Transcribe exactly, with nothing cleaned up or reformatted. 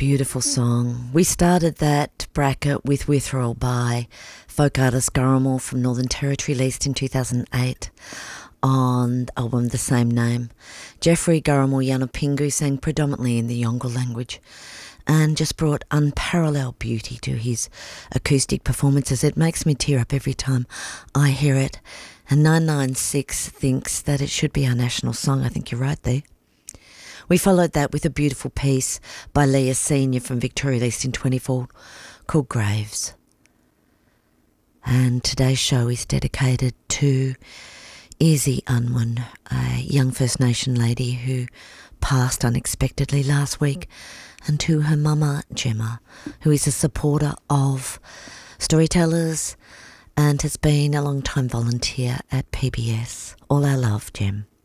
beautiful song. We started that bracket with Withdrawal by folk artist Gurrumul from Northern Territory, released in two thousand eight on the album of the same name. Jeffrey Gurrumul Yanupingu sang predominantly in the Yolngu language and just brought unparalleled beauty to his acoustic performances. It makes me tear up every time I hear it. And nine nine six thinks that it should be our national song. I think you're right there. We followed that with a beautiful piece by Leah Senior from Victoria, released in twenty-four, called Graves. And today's show is dedicated to Izzy Unwin, a young First Nation lady who passed unexpectedly last week, and to her mama, Gemma, who is a supporter of storytellers and has been a long-time volunteer at P B S. All our love, Gem.